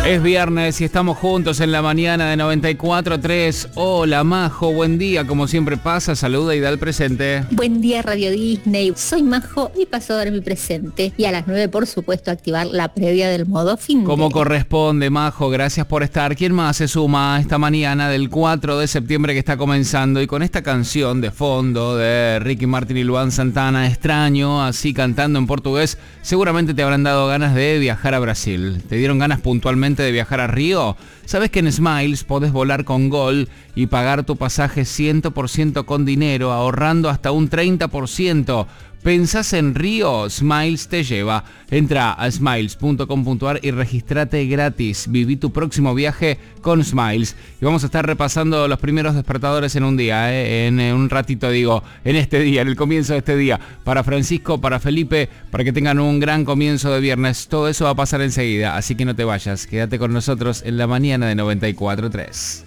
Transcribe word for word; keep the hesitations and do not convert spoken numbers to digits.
Es viernes y estamos juntos en la mañana de noventa y cuatro tres. Hola Majo, buen día, como siempre pasa, saluda y da el presente. Buen día Radio Disney, soy Majo y paso a dar mi presente. Y a las nueve por supuesto activar la previa del modo fin de. Como corresponde Majo, gracias por estar. ¿Quién más se suma a esta mañana del cuatro de septiembre que está comenzando? Y con esta canción de fondo de Ricky Martin y Luan Santana, Extraño, así cantando en portugués, seguramente te habrán dado ganas de viajar a Brasil. ¿Te dieron ganas puntualmente de viajar a Río? ¿Sabes que en Smiles podés volar con Gol y pagar tu pasaje cien por ciento con dinero, ahorrando hasta un treinta por ciento? ¿Pensás en Río? Smiles te lleva. Entra a smiles punto com punto a r y registrate gratis. Viví tu próximo viaje con Smiles. Y vamos a estar repasando los primeros despertadores en un día, ¿eh? en, en un ratito digo, en este día, en el comienzo de este día. Para Francisco, para Felipe, para que tengan un gran comienzo de viernes. Todo eso va a pasar enseguida, así que no te vayas. Quédate con nosotros en la mañana de noventa y cuatro tres.